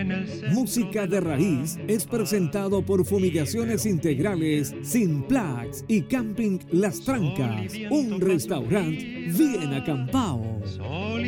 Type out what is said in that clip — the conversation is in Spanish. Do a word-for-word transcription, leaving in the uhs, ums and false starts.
Música de Raíz es presentado por Fumigaciones Integrales Sinplax y Camping Las Trancas, un restaurante bien acampado.